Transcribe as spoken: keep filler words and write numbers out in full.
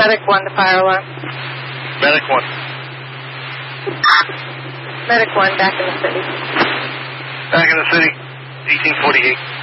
Medic one to fire alarm. Medic one. Medic one, back in the city. Back in the city, eighteen forty-eight.